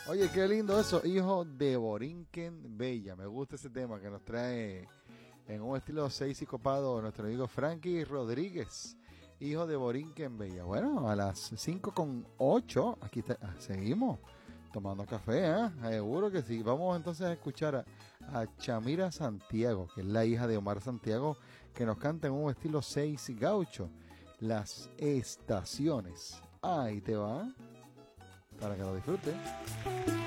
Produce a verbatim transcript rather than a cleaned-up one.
Oye, qué lindo eso, hijo de Borinquen Bella. Me gusta ese tema que nos trae en un estilo seis y copado nuestro amigo Frankie Rodríguez, hijo de Borinquen Bella. Bueno, a las cinco con ocho, aquí está, ah, seguimos tomando café, ¿eh? Seguro que sí. Vamos entonces a escuchar a, a Chamira Santiago, que es la hija de Omar Santiago, que nos canta en un estilo seis gaucho, Las Estaciones. Ahí te va, para que lo disfrutes.